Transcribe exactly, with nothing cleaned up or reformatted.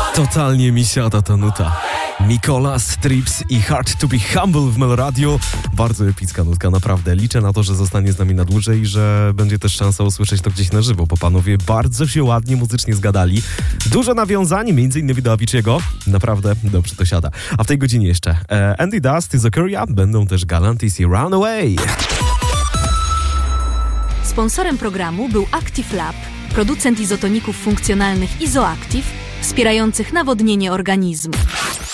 Totalnie mi siada ta nuta. Mikola, Strips i Hard to be Humble w Meloradiu. Bardzo epicka nutka, naprawdę. Liczę na to, że zostanie z nami na dłużej i że będzie też szansa usłyszeć to gdzieś na żywo, bo panowie bardzo się ładnie muzycznie zgadali. Dużo nawiązań, między innymi do Avicii'ego. Naprawdę dobrze to siada. A w tej godzinie jeszcze e, Andy Dust i Zocuria, będą też Galantis i Runaway. Sponsorem programu był Active Lab, producent izotoników funkcjonalnych Izoactive, wspierających nawodnienie organizmu.